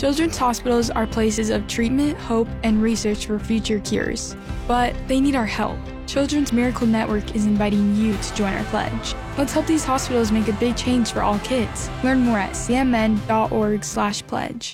Children's hospitals are places of treatment, hope, and research for future cures. But they need our help. Children's Miracle Network is inviting you to join our pledge. Let's help these hospitals make a big change for all kids. Learn more at cmn.org/pledge.